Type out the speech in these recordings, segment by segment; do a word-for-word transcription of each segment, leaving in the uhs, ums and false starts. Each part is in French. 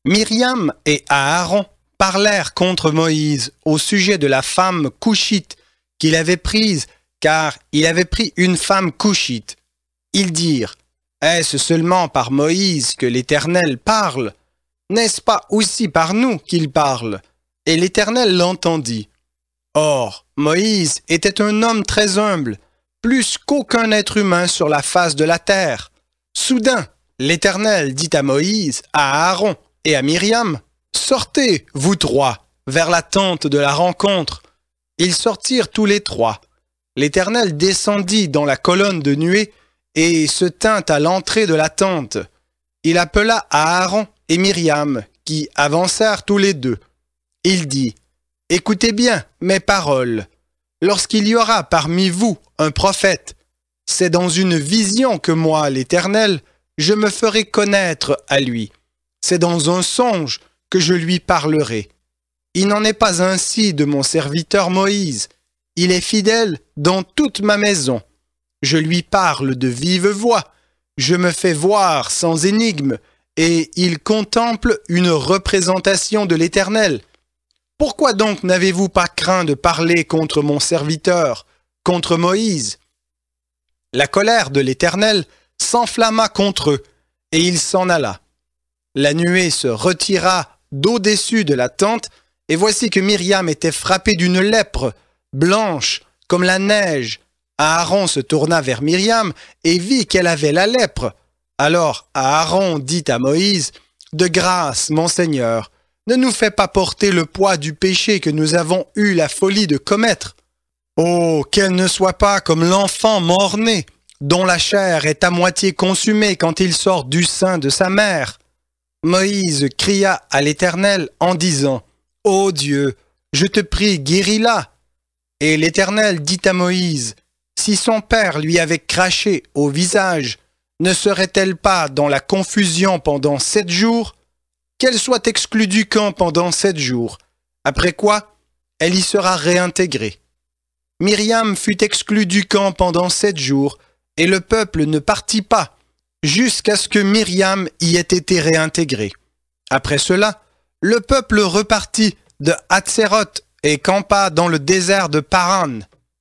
Myriam et Aaron parlèrent contre Moïse au sujet de la femme couchite qu'il avait prise, car il avait pris une femme couchite. Ils dirent, « Est-ce seulement par Moïse que l'Éternel parle? N'est-ce pas aussi par nous qu'il parle? » Et l'Éternel l'entendit. Or, Moïse était un homme très humble, plus qu'aucun être humain sur la face de la terre. Soudain, l'Éternel dit à Moïse, à Aaron et à Myriam, « Sortez, vous trois, vers la tente de la rencontre. » Ils sortirent tous les trois. L'Éternel descendit dans la colonne de nuée et se tint à l'entrée de la tente. Il appela Aaron et Myriam, qui avancèrent tous les deux. Il dit, « Écoutez bien mes paroles. Lorsqu'il y aura parmi vous un prophète, c'est dans une vision que moi, l'Éternel, je me ferai connaître à lui. C'est dans un songe que je lui parlerai. Il n'en est pas ainsi de mon serviteur Moïse. Il est fidèle dans toute ma maison. Je lui parle de vive voix. Je me fais voir sans énigme, et il contemple une représentation de l'Éternel. Pourquoi donc n'avez-vous pas craint de parler contre mon serviteur, contre Moïse? » La colère de l'Éternel s'enflamma contre eux, et il s'en alla. La nuée se retira d'au-dessus de la tente, et voici que Myriam était frappée d'une lèpre, blanche comme la neige. Aaron se tourna vers Myriam et vit qu'elle avait la lèpre. Alors Aaron dit à Moïse, « De grâce, mon Seigneur, ne nous fais pas porter le poids du péché que nous avons eu la folie de commettre. Oh, qu'elle ne soit pas comme l'enfant mort-né, dont la chair est à moitié consumée quand il sort du sein de sa mère. » Moïse cria à l'Éternel en disant, « Ô Dieu, je te prie, guéris-la. » Et l'Éternel dit à Moïse, « Si son père lui avait craché au visage, ne serait-elle pas dans la confusion pendant sept jours? Qu'elle soit exclue du camp pendant sept jours, après quoi elle y sera réintégrée. » Myriam fut exclue du camp pendant sept jours, et le peuple ne partit pas, jusqu'à ce que Myriam y ait été réintégrée. Après cela, le peuple repartit de Hatséroth et campa dans le désert de Paran.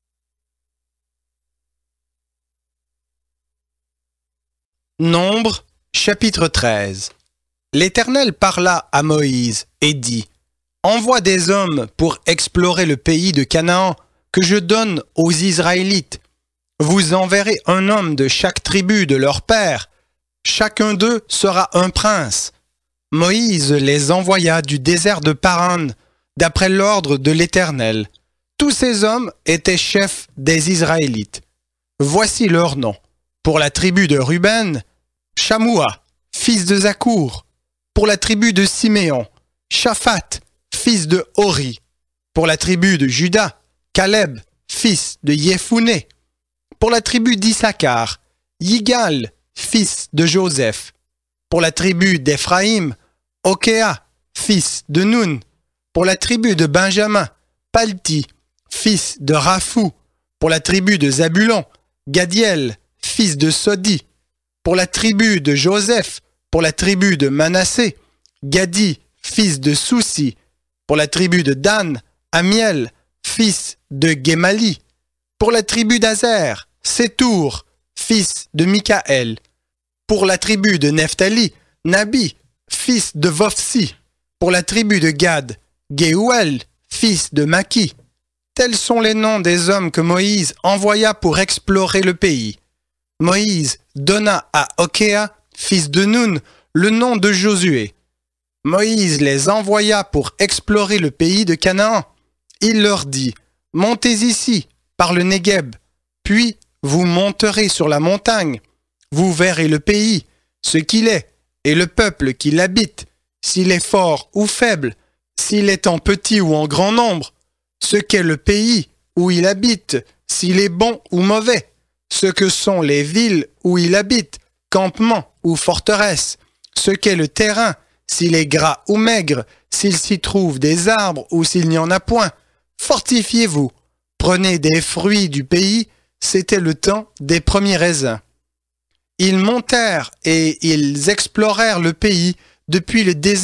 Nombre, chapitre treize. L'Éternel parla à Moïse et dit, « Envoie des hommes pour explorer le pays de Canaan que je donne aux Israélites. Vous enverrez un homme de chaque tribu de leur père. Chacun d'eux sera un prince. » Moïse les envoya du désert de Paran, d'après l'ordre de l'Éternel. Tous ces hommes étaient chefs des Israélites. Voici leurs noms. Pour la tribu de Ruben, Shamoua, fils de Zakour. Pour la tribu de Siméon, Shaphat, fils de Hori. Pour la tribu de Juda, Caleb, fils de Yefouné. Pour la tribu d'Issachar, Yigal, fils de Joseph. Pour la tribu d'Éphraïm, Okea, fils de Nun. Pour la tribu de Benjamin, Palti, fils de Raphou. Pour la tribu de Zabulon, Gadiel, fils de Sodi. Pour la tribu de Joseph, pour la tribu de Manassé, Gadi, fils de Soussi. Pour la tribu de Dan, Amiel, fils de Gemali. Pour la tribu d'Azer, Sétour, fils de Mikaël. Pour la tribu de Nephtali, Nabi, fils de Vophsi. Pour la tribu de Gad, Geouel, fils de Maki. Tels sont les noms des hommes que Moïse envoya pour explorer le pays. Moïse donna à Okea, fils de Nun, le nom de Josué. Moïse les envoya pour explorer le pays de Canaan. Il leur dit, « Montez ici, par le Négueb, puis vous monterez sur la montagne. Vous verrez le pays, ce qu'il est, et le peuple qui l'habite, s'il est fort ou faible, s'il est en petit ou en grand nombre, ce qu'est le pays où il habite, s'il est bon ou mauvais, ce que sont les villes où il habite, campements ou forteresses, ce qu'est le terrain, s'il est gras ou maigre, s'il s'y trouve des arbres ou s'il n'y en a point. Fortifiez-vous, prenez des fruits du pays, c'était le temps des premiers raisins. » Ils montèrent et ils explorèrent le pays depuis le désert